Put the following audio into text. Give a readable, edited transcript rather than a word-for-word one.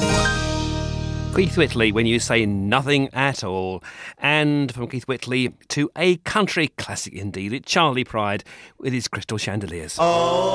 Keith Whitley, When You Say Nothing at All. And from Keith Whitley to a country classic indeed, it's Charlie Pride with his Crystal Chandeliers. Oh.